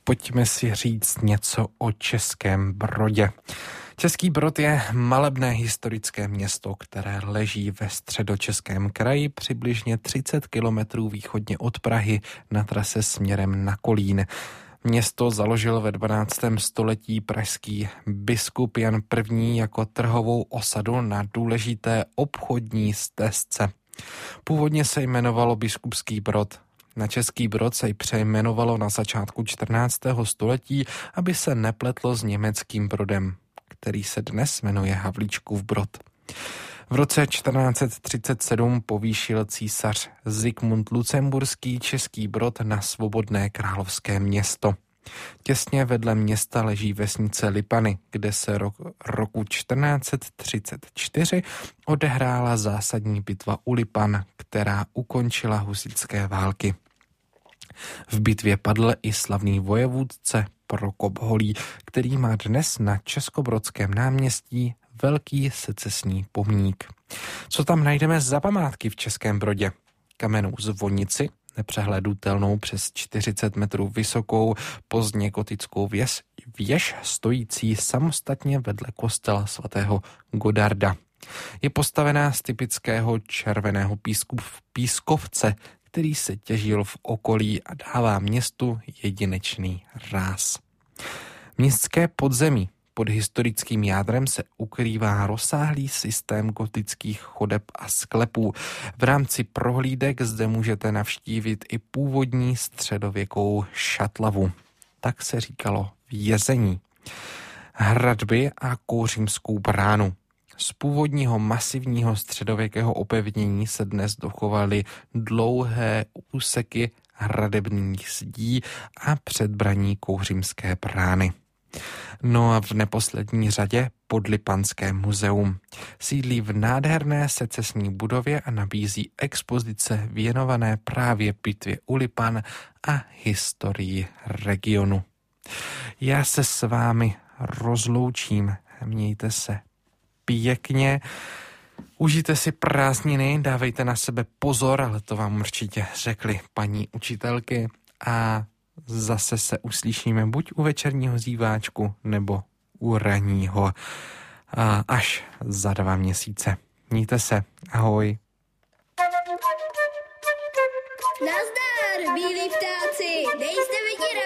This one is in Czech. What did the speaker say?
pojďme si říct něco o Českém Brodě. Český Brod je malebné historické město, které leží ve Středočeském kraji přibližně 30 kilometrů východně od Prahy na trase směrem na Kolín. Město založil ve 12. století pražský biskup Jan I. jako trhovou osadu na důležité obchodní stezce. Původně se jmenovalo Biskupský Brod. Na Český Brod se přejmenovalo na začátku 14. století, aby se nepletlo s německým Brodem, který se dnes jmenuje Havlíčkův Brod. V roce 1437 povýšil císař Zikmund Lucemburský Český Brod na svobodné královské město. Těsně vedle města leží vesnice Lipany, kde se roku 1434 odehrála zásadní bitva u Lipan, která ukončila husitské války. V bitvě padl i slavný vojevůdce Prokop Holý, který má dnes na Českobrodském náměstí velký secesní pomník. Co tam najdeme za památky v Českém Brodě? Kamennou zvonici, nepřehlédnutelnou přes 40 metrů vysokou pozdně gotickou věž stojící samostatně vedle kostela svatého Godarda. Je postavená z typického červeného pískovce, který se těžil v okolí a dává městu jedinečný ráz. Městské podzemí pod historickým jádrem se ukrývá rozsáhlý systém gotických chodeb a sklepů. V rámci prohlídek zde můžete navštívit i původní středověkou šatlavu. Tak se říkalo vězení. Hradby a Kouřímskou bránu. Z původního masivního středověkého opevnění se dnes dochovaly dlouhé úseky hradebních zdí a předbraní Kouřímské brány. No a v neposlední řadě Podlipanské muzeum. Sídlí v nádherné secesní budově a nabízí expozice věnované právě bitvě u Lipan a historii regionu. Já se s vámi rozloučím. Mějte se pěkně. Užijte si prázdniny, dávejte na sebe pozor, ale to vám určitě řekly paní učitelky a zase se uslyšíme buď u večerního zíváčku, nebo u ranního až za 2 měsíce. Mějte se, ahoj. Nazdar, bílí ptáci, nejste vidět.